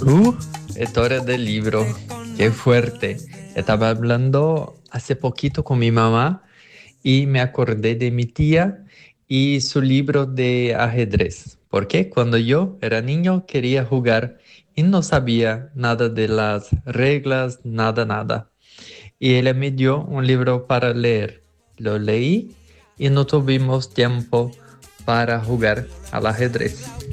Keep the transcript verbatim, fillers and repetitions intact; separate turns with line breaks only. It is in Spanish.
Uh, historia del libro. Qué fuerte. Estaba hablando hace poquito con mi mamá y me acordé de mi tía y su libro de ajedrez. Porque cuando yo era niño quería jugar y no sabía nada de las reglas, nada, nada. Y ella me dio un libro para leer. Lo leí y no tuvimos tiempo para jugar al ajedrez.